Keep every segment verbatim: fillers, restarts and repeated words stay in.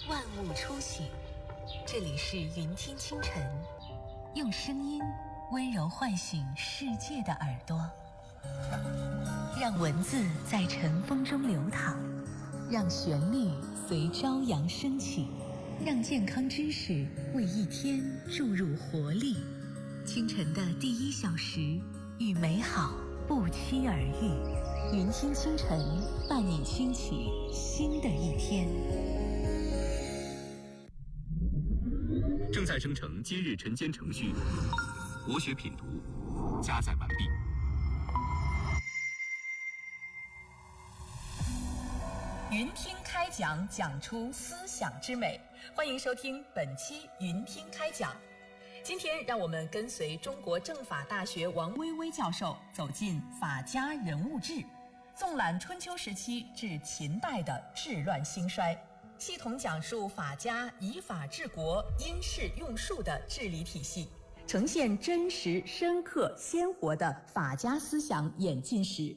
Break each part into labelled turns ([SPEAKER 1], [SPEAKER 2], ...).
[SPEAKER 1] 万物初醒，这里是云听清晨，用声音温柔唤醒世界的耳朵，让文字在晨风中流淌，让旋律随朝阳升起，让健康知识为一天注入活力。清晨的第一小时，与美好不期而遇。云听清晨，伴你轻启新的一天。
[SPEAKER 2] 正在生成今日晨间程序，国学品读加载完毕。
[SPEAKER 3] 云听开讲，讲出思想之美。欢迎收听本期云听开讲。今天让我们跟随中国政法大学王薇薇教授走进法家人物志，纵览春秋时期至秦代的治乱兴衰，系统讲述法家以法治国、因势用术的治理体系，呈现真实、深刻、鲜活的法家思想演进史。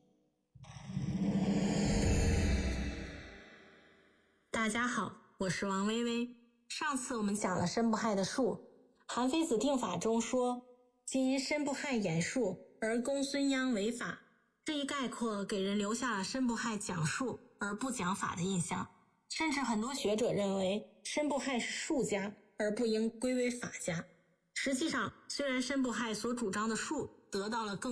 [SPEAKER 4] 大家好，我是王薇薇。上次我们讲了申不害的术，韩非子定法中说，今因申不害演术而公孙鞅为法，这一概括给人留下了申不害讲术而不讲法的印象，甚至很多学者认为申不害是术家而不应归为法家。实际上，虽然申不害所主张的术得到了更